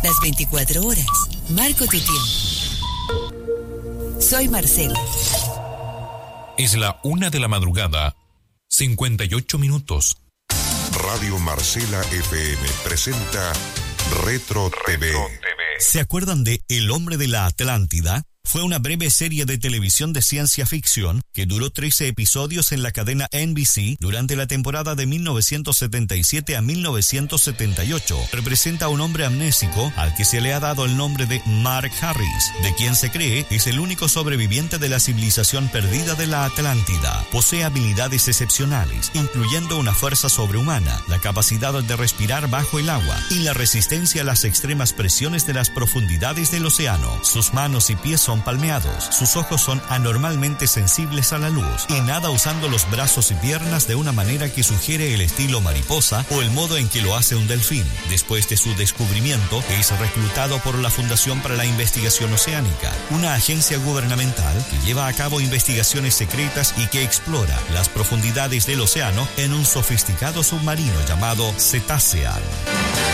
Las 24 horas. Marco tu tiempo. Soy Marcela. Es la 1 de la madrugada, 58 minutos. Radio Marcela FM presenta Retro TV. ¿Se acuerdan de El hombre de la Atlántida? Fue una breve serie de televisión de ciencia ficción que duró 13 episodios en la cadena NBC durante la temporada de 1977 a 1978. Representa a un hombre amnésico al que se le ha dado el nombre de Mark Harris, de quien se cree es el único sobreviviente de la civilización perdida de la Atlántida. Posee habilidades excepcionales, incluyendo una fuerza sobrehumana, la capacidad de respirar bajo el agua y la resistencia a las extremas presiones de las profundidades del océano. Sus manos y pies son palmeados, sus ojos son anormalmente sensibles a la luz y nada usando los brazos y piernas de una manera que sugiere el estilo mariposa o el modo en que lo hace un delfín. Después de su descubrimiento, es reclutado por la Fundación para la Investigación Oceánica, una agencia gubernamental que lleva a cabo investigaciones secretas y que explora las profundidades del océano en un sofisticado submarino llamado Cetacean.